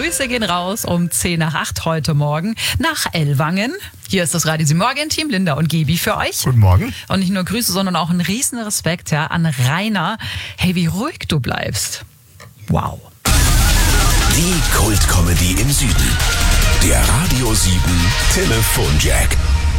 Grüße gehen raus um 7:10 heute Morgen nach Ellwangen. Hier ist das Radio 7 Morgen-Team, Linda und Gebi für euch. Guten Morgen. Und nicht nur Grüße, sondern auch einen riesen Respekt an Rainer. Hey, wie ruhig du bleibst. Wow. Die Kult-Comedy im Süden. Der Radio 7 Telefonjack.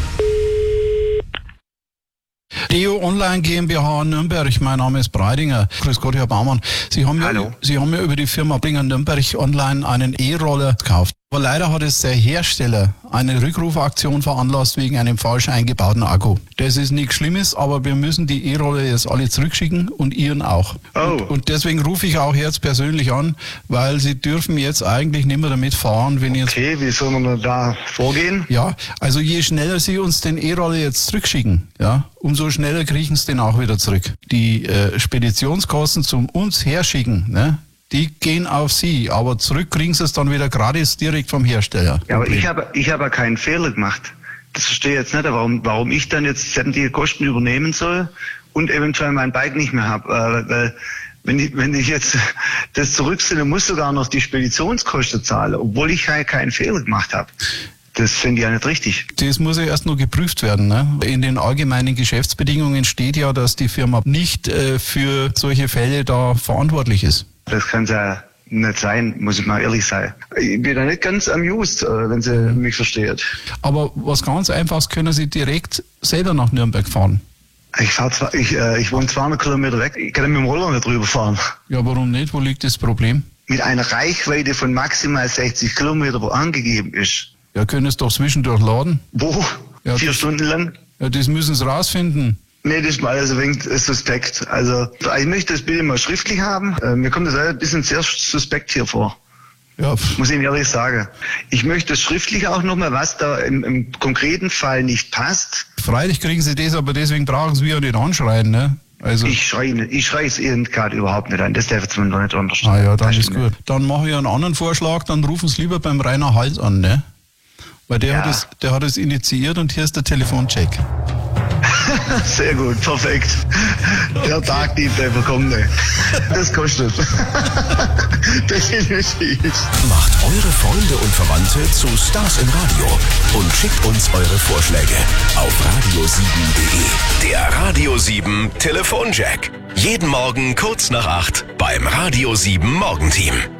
Deo Online GmbH Nürnberg, mein Name ist Breidinger. Grüß Gott, Herr Baumann. Sie haben ja über die Firma Bringer Nürnberg Online einen E-Roller gekauft. Aber leider hat es der Hersteller eine Rückrufaktion veranlasst wegen einem falsch eingebauten Akku. Das ist nichts Schlimmes, aber wir müssen die E-Roller jetzt alle zurückschicken und Ihren auch. Oh. Und deswegen rufe ich auch jetzt persönlich an, weil Sie dürfen jetzt eigentlich nicht mehr damit fahren, wenn jetzt... Okay, wie soll man da vorgehen? Ja, also je schneller Sie uns den E-Roller jetzt zurückschicken, ja, umso schneller kriegen Sie den auch wieder zurück. Die Speditionskosten zum uns herschicken, ne, die gehen auf Sie, aber zurück kriegen Sie es dann wieder gratis direkt vom Hersteller. Ja, aber ich habe keinen Fehler gemacht. Das verstehe ich jetzt nicht, warum ich dann jetzt sämtliche Kosten übernehmen soll und eventuell mein Bike nicht mehr habe. Weil wenn ich jetzt das zurückstelle, muss sogar noch die Speditionskosten zahlen, obwohl ich keinen Fehler gemacht habe. Das finde ich ja nicht richtig. Das muss ja erst noch geprüft werden. Ne? In den allgemeinen Geschäftsbedingungen steht ja, dass die Firma nicht für solche Fälle da verantwortlich ist. Das kann ja nicht sein, muss ich mal ehrlich sein. Ich bin da nicht ganz amused, wenn Sie mich versteht. Aber was ganz Einfaches, können Sie direkt selber nach Nürnberg fahren? Ich wohne 200 Kilometer weg. Ich kann mit dem Roller nicht drüber fahren. Ja, warum nicht? Wo liegt das Problem? Mit einer Reichweite von maximal 60 Kilometer, wo angegeben ist. Ja, können es doch zwischendurch laden. Wo? Ja, 4 Stunden lang? Ja, das müssen Sie rausfinden. Nee, das ist mal also ein wenig suspekt. Also ich möchte das bitte mal schriftlich haben. Mir kommt das ein bisschen sehr suspekt hier vor. Ja. Muss ich Ihnen ehrlich sagen. Ich möchte schriftlich auch nochmal, was da im konkreten Fall nicht passt. Freilich kriegen Sie das, aber deswegen brauchen Sie ja nicht anschreien, ne? Also. Ich schreie es Ihnen gerade überhaupt nicht an. Das darf jetzt man noch nicht unterstellen. Ah ja, dann ist gut. Dann mache ich einen anderen Vorschlag, dann rufen Sie lieber beim Rainer Hals an, ne? Weil der hat es initiiert und hier ist der Telefoncheck. Sehr gut, perfekt. Okay. Der Tagdieb, der bekommt nicht. Das kostet. Definitiv. Macht eure Freunde und Verwandte zu Stars im Radio und schickt uns eure Vorschläge auf radio7.de. Der Radio 7 Telefonjack. Jeden Morgen kurz nach 8 beim Radio 7 Morgenteam.